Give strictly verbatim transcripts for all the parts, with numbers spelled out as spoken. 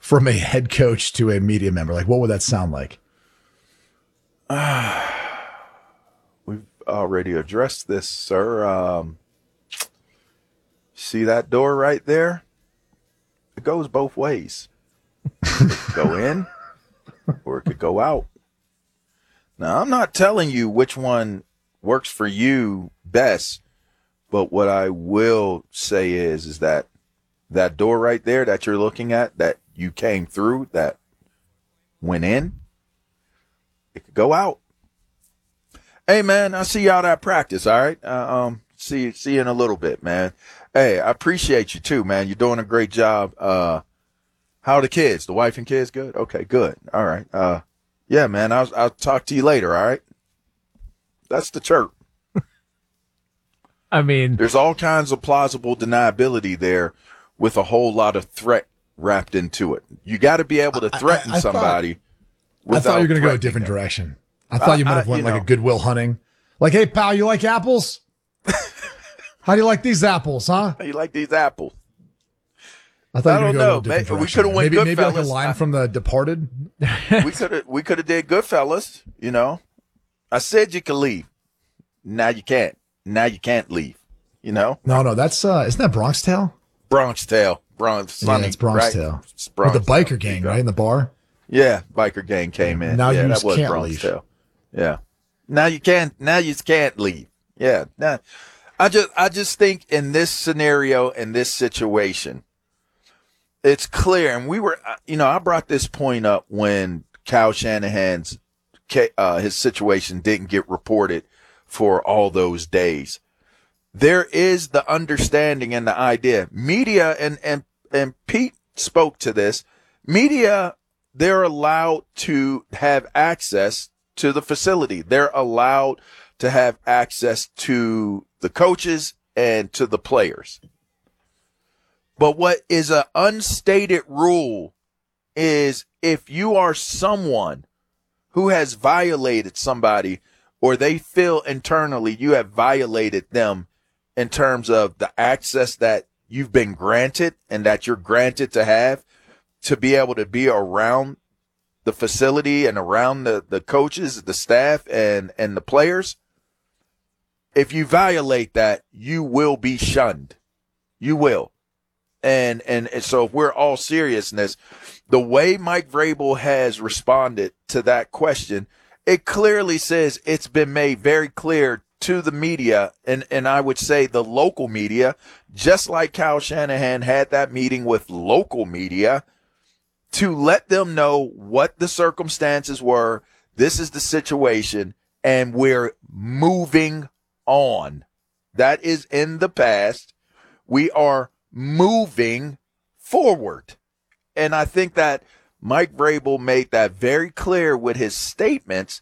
from a head coach to a media member? Like, what would that sound like? Uh, we've already addressed this, sir. Um, see that door right there? It goes both ways. It could go in or it could go out. Now, I'm not telling you which one works for you best, but what I will say is, is that that door right there that you're looking at, that you came through, that went in, it could go out. Hey, man, I'll see you out at practice, all right? Uh, um, see, see you in a little bit, man. Hey, I appreciate you, too, man. You're doing a great job. Uh, how are the kids? The wife and kids good? Okay, good. All right. Uh, yeah, man, I'll, I'll talk to you later, all right? That's the chirp. I mean, there's all kinds of plausible deniability there with a whole lot of threat wrapped into it. You got to be able to threaten I, I, I somebody. Thought, I thought you were going to go a different them. direction. I thought uh, you might have went like know. a Goodwill Hunting. Like, hey, pal, you like apples? How do you like these apples, huh? How you like these apples? I thought I you were going to go a different maybe, We could have went maybe, Goodfellas. Maybe like a line from The Departed. we could have we could have did Goodfellas, you know. I said you could leave. Now you can't. Now you can't leave, you know? No, no, that's, uh, isn't that Bronx Tale? Bronx Tale. Bronx, Sunny, yeah, it's Bronx right? Tale. It's Bronx With the biker Tale. gang, right, in the bar? Yeah, biker gang came in. Now yeah, you that was can't Bronx leave. Tale. Yeah. Now you can't, now you can't leave. Yeah. Now, I just, I just think in this scenario, in this situation, it's clear. And we were, you know, I brought this point up when Kyle Shanahan's, uh, his situation didn't get reported for all those days. There is the understanding and the idea. Media, and, and, and Pete spoke to this, media, they're allowed to have access to the facility. They're allowed to have access to the coaches and to the players. But what is an unstated rule is if you are someone who has violated somebody, or they feel internally you have violated them in terms of the access that you've been granted and that you're granted to have to be able to be around the facility and around the, the coaches, the staff, and, and the players. If you violate that, you will be shunned. You will. And, and, and so if we're all seriousness, the way Mike Vrabel has responded to that question, it clearly says it's been made very clear to the media, and, and I would say the local media, just like Kyle Shanahan had that meeting with local media, to let them know what the circumstances were. This is the situation, and we're moving on. That is in the past. We are moving forward. And I think that Mike Vrabel made that very clear with his statements.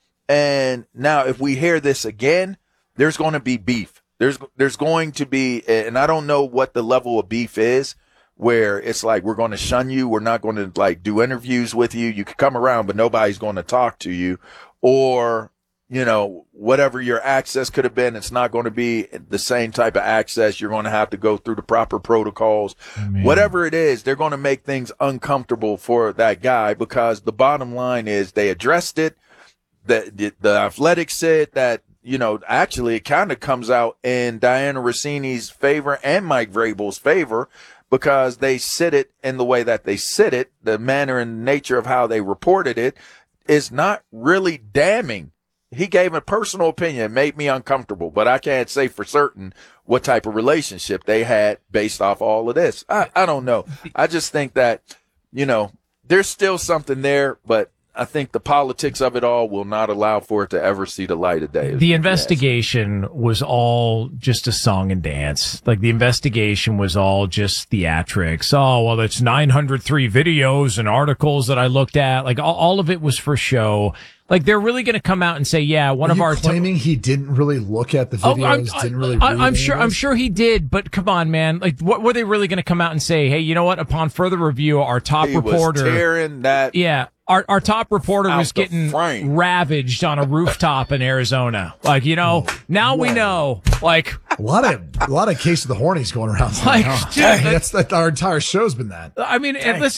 And now if we hear this again, there's going to be beef. There's, there's going to be, and I don't know what the level of beef is, where it's like, we're going to shun you. We're not going to like do interviews with you. You can come around, but nobody's going to talk to you. Or, you know, whatever your access could have been, it's not going to be the same type of access. You're going to have to go through the proper protocols. I mean, whatever it is, they're going to make things uncomfortable for that guy, because the bottom line is they addressed it. The, the, the Athletic said that, you know, actually it kind of comes out in Diana Rossini's favor and Mike Vrabel's favor, because they said it in the way that they said it. The manner and nature of how they reported it is not really damning. He gave a personal opinion. It made me uncomfortable, but I can't say for certain what type of relationship they had based off all of this. I, I don't know. I just think that, you know, there's still something there, but I think the politics of it all will not allow for it to ever see the light of day. The investigation was all just a song and dance. Like, the investigation was all just theatrics. Oh, well, it's nine hundred three videos and articles that I looked at. Like, all, all of it was for show. Like, they're really going to come out and say, yeah, one Are of you our claiming he didn't really look at the videos, oh, I'm, didn't really I, read I'm sure, I'm sure he did, but come on, man. Like, what were they really going to come out and say? Hey, you know what? Upon further review, our top he reporter, was tearing that, yeah, our our top reporter was getting frame. ravaged on a rooftop in Arizona. Like, you know, now Whoa. we know. Like, a lot of a lot of Case of the Hornies going around. Like, huh? dude, Dang, that's that. Our entire show's been that. I mean, and listen.